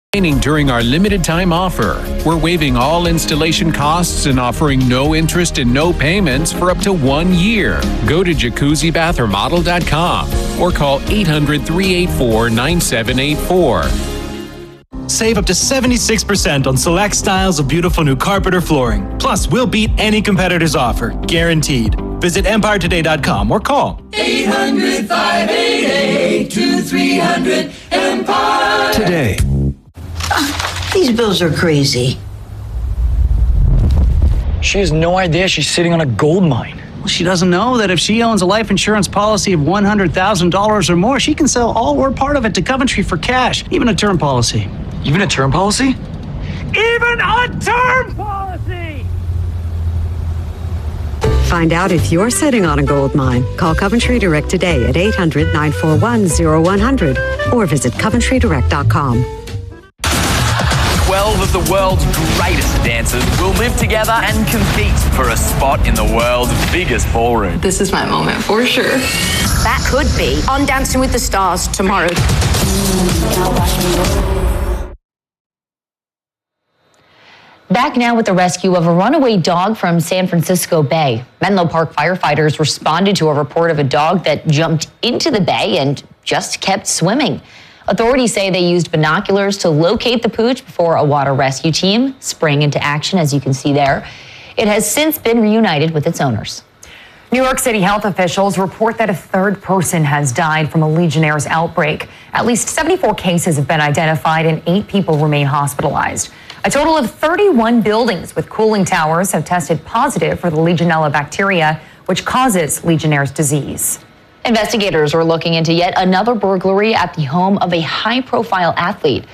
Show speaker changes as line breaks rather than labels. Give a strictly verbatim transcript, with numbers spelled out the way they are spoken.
During our limited time offer, we're waiving all installation costs and offering no interest and no payments for up to one year. Go to jacuzzi bath remodel dot com or call eight hundred, three eight four, nine seven eight four.
Save up to seventy-six percent on select styles of beautiful new carpet or flooring. Plus, we'll beat any competitor's offer, guaranteed. Visit empire today dot com or call
eight hundred, five eight eight, two three hundred, Empire.
Today.
These bills are crazy.
She has no idea she's sitting on a gold mine.
Well, she doesn't know that if she owns a life insurance policy of one hundred thousand dollars or more, she can sell all or part of it to Coventry for cash, even a term policy.
Even a term policy?
Even a term policy!
Find out if you're sitting on a gold mine. Call Coventry Direct today at eight hundred, nine four one, zero one hundred or visit coventry direct dot com.
twelve of the world's greatest dancers will live together and compete for a spot in the world's biggest ballroom.
This is my moment for sure.
That could be on Dancing with the Stars tomorrow.
Back now with the rescue of a runaway dog from San Francisco Bay. Menlo Park firefighters responded to a report of a dog that jumped into the bay and just kept swimming. Authorities say they used binoculars to locate the pooch before a water rescue team sprang into action, as you can see there. It has since been reunited with its owners.
New York City health officials report that a third person has died from a Legionnaire's outbreak. At least seventy-four cases have been identified and eight people remain hospitalized. A total of thirty-one buildings with cooling towers have tested positive for the Legionella bacteria, which causes Legionnaire's disease.
Investigators are looking into yet another burglary at the home of a high-profile athlete.